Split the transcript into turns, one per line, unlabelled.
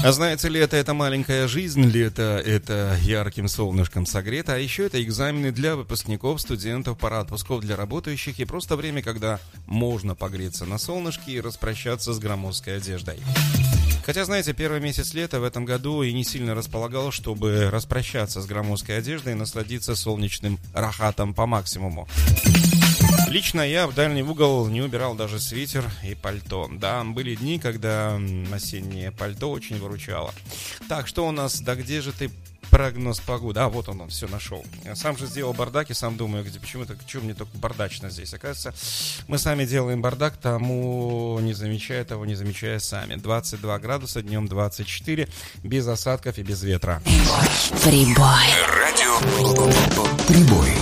А знаете, лето — это маленькая жизнь, лето — это ярким солнышком согрето, а еще это экзамены для выпускников, студентов, пора отпусков для работающих и просто время, когда можно погреться на солнышке и распрощаться с громоздкой одеждой. Хотя, знаете, первый месяц лета в этом году и не сильно располагал, чтобы распрощаться с громоздкой одеждой и насладиться солнечным рахатом по максимуму. Лично я в дальний угол не убирал даже свитер и пальто. Да, были дни, когда осеннее пальто очень выручало. Так, что у нас? Да где же ты? Прогноз погоды. А, вот он, все нашел. Я сам же сделал бардак и сам думаю, почему-то, что мне только бардачно здесь. Оказывается, мы сами делаем бардак, тому не замечая того, не замечая сами. 22 градуса, днем 24, без осадков и без ветра.
Прибой.
Радио Прибой.